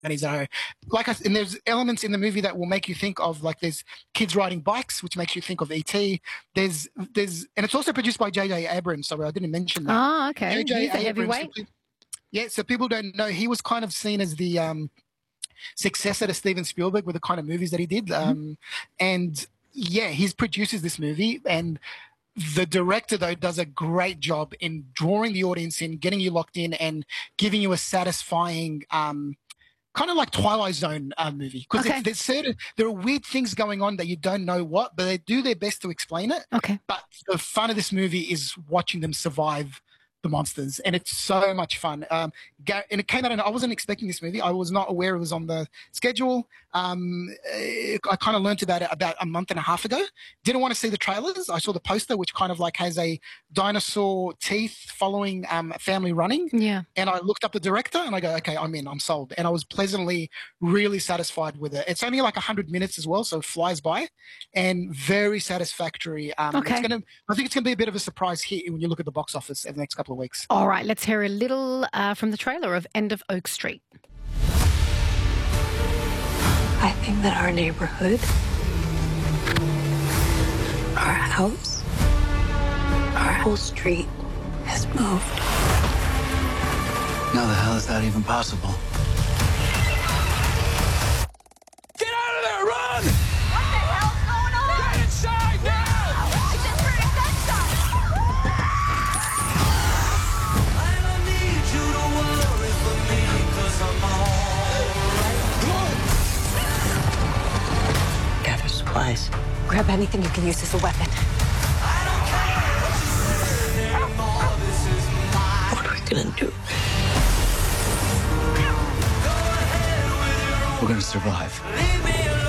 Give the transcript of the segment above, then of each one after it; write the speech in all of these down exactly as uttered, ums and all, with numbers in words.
And he's uh, like, I, and there's elements in the movie that will make you think of, like, there's kids riding bikes, which makes you think of E T. There's, there's, and it's also produced by J J Abrams. Sorry, I didn't mention that. Oh, okay. J J He's a Abrams, heavyweight. yeah, so people don't know, he was kind of seen as the um, successor to Steven Spielberg with the kind of movies that he did. Mm-hmm. Um, and yeah, he produces this movie, and the director, though, does a great job in drawing the audience in, getting you locked in, and giving you a satisfying, um, kind of like Twilight Zone uh, movie. Because Okay. there's certain, there are weird things going on that you don't know what, but they do their best to explain it. Okay. But the fun of this movie is watching them survive the monsters, and it's so much fun. Um, and it came out, and I wasn't expecting this movie. I was not aware it was on the schedule. Um, I kind of learned about it about a month and a half ago. Didn't want to see the trailers. I saw the poster, which kind of like has a dinosaur teeth following um, a family running. Yeah. And I looked up the director, and I go, okay, I'm in, I'm sold. And I was pleasantly, really satisfied with it. It's only like one hundred minutes as well, so it flies by, and very satisfactory. Um, Okay. It's gonna, I think it's going to be a bit of a surprise hit when you look at the box office over the next couple of weeks. All right, let's hear a little uh, from the trailer of End of Oak Street. I think that our neighborhood, our house, our whole street has moved. How the hell is that even possible? Get out of there! Run! What the hell's going on? Get inside now! I just heard a gunshot. I don't need you to worry for me, 'cause I'm alright. Gather supplies. Grab anything you can use as a weapon. I don't care what you say anymore. This is my What are we gonna do? We're gonna survive. leave me alone.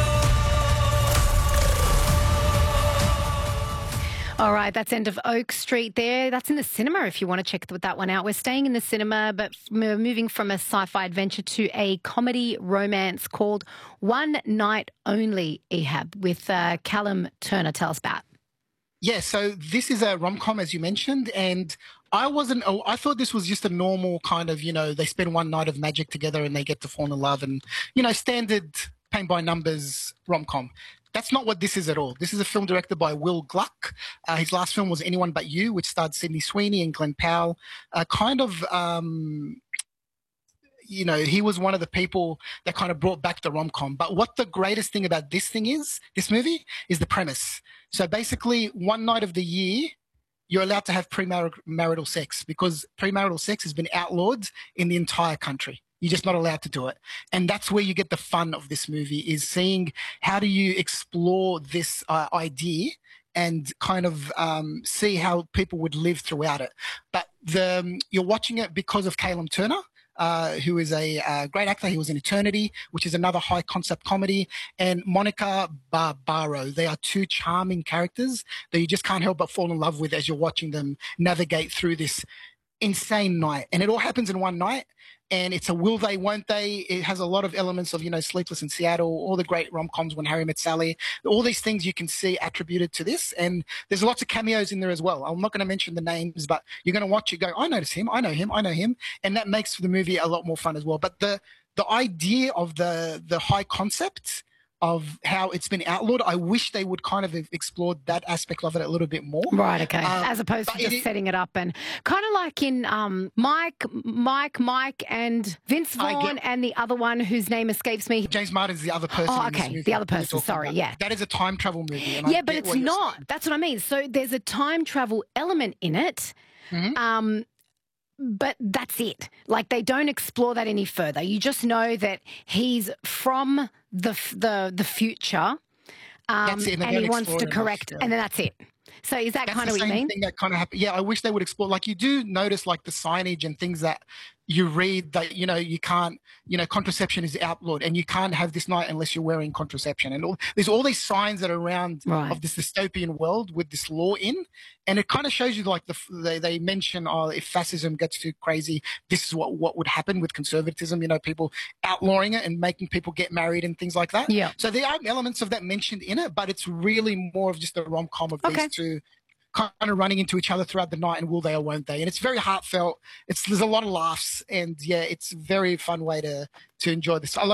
All right, that's End of Oak Street there. That's in the cinema if you want to check that one out. We're staying in the cinema, but we're moving from a sci-fi adventure to a comedy romance called One Night Only, Ehab, with uh, Callum Turner. Tell us about. Yeah, so this is a rom-com, as you mentioned, and I wasn't, oh, I thought this was just a normal kind of, you know, they spend one night of magic together and they get to fall in love and, you know, standard paint by numbers rom-com. That's not what this is at all. This is a film directed by Will Gluck. Uh, his last film was Anyone But You, which starred Sydney Sweeney and Glenn Powell. Uh, kind of, um, you know, he was one of the people that kind of brought back the rom-com. But what the greatest thing about this thing is, this movie, is the premise. So basically, one night of the year, you're allowed to have premarital sex, because premarital sex has been outlawed in the entire country. You're just not allowed to do it. And that's where you get the fun of this movie, is seeing how do you explore this uh, idea and kind of um, see how people would live throughout it. But the, um, you're watching it because of Callum Turner, uh, who is a uh, great actor. He was in Eternity, which is another high concept comedy, and Monica Barbaro. They are two charming characters that you just can't help but fall in love with as you're watching them navigate through this insane night. And it all happens in one night. And it's a will they, won't they. It has a lot of elements of, you know, Sleepless in Seattle, all the great rom-coms, When Harry Met Sally, all these things you can see attributed to this. And there's lots of cameos in there as well. I'm not going to mention the names, but you're going to watch it, go, I notice him, I know him, I know him. And that makes the movie a lot more fun as well. But the the idea of the the high concept of how it's been outlawed, I wish they would kind of have explored that aspect of it a little bit more. Right, okay. Um, As opposed to but just it- setting it up and kind of like in um, Mike, Mike, Mike and Vince I Vaughn get- and the other one whose name escapes me. James Martin's the other person. Oh, in this okay, movie the other that we're person, talking sorry, about. yeah. That is a time travel movie. and I Yeah, but get it's what you're not. saying. That's what I mean. So there's a time travel element in it. Mhm. Um, but that's it. Like, they don't explore that any further. You just know that he's from the f- the the future, um, That's it, and they and he don't wants to explore it enough, correct, yeah. and then that's it. So is that That's kind the of what you same mean? thing that kind of happened. Yeah, I wish they would explore. Like, you do notice, like, the signage and things that you read that, you know, you can't, you know, contraception is outlawed, and you can't have this night unless you're wearing contraception, and all, there's all these signs that are around Right. of this dystopian world with this law in, and it kind of shows you, like, the they, they mention, oh, if fascism gets too crazy, this is what what would happen with conservatism. You know, people outlawing it and making people get married and things like that. Yeah. So there are elements of that mentioned in it, but it's really more of just a rom com of Okay. these two kind of running into each other throughout the night and will they or won't they? And it's very heartfelt. It's there's a lot of laughs and yeah, it's a very fun way to to enjoy this. I